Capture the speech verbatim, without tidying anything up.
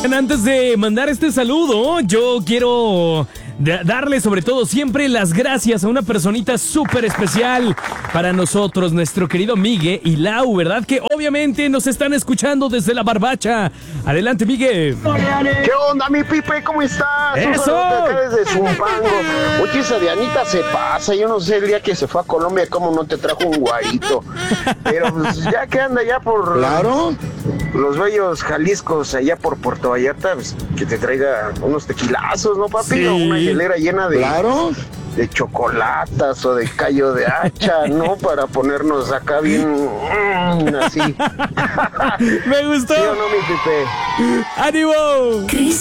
Antes de mandar este saludo, yo quiero darle sobre todo siempre las gracias a una personita súper especial para nosotros, nuestro querido Migue y Lau, ¿verdad? Que obviamente nos están escuchando desde la barbacha. Adelante, Migue. ¿Qué onda, mi Pipe? ¿Cómo estás? ¡Eso! Acá desde Zumpango. Oye, esa Dianita se pasa. Yo no sé el día que se fue a Colombia cómo no te trajo un guarito. Pero pues ya que anda ya por... Claro. Los bellos Jaliscos, allá por Puerto Vallarta, pues, que te traiga unos tequilazos, ¿no, papi? Sí. O una hielera llena de... Claro. de chocolatas o de callo de hacha, ¿no? Para ponernos acá bien... mmm, así. Me gustó. ¿Sí o no, mi Pipe? ¡Ánimo! Cris